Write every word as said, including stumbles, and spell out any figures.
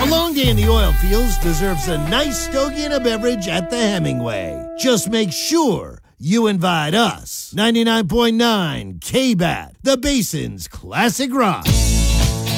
long day in the oil fields deserves a nice stogie and a beverage at the Hemingway. Just make sure you invite us. ninety-nine point nine K-B A T, the Basin's classic rock.